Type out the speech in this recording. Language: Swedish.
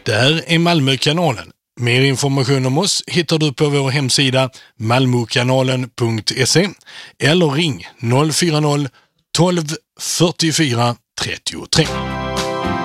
Det här är Malmökanalen. Mer information om oss hittar du på vår hemsida malmokanalen.se eller ring 040 12 44 33.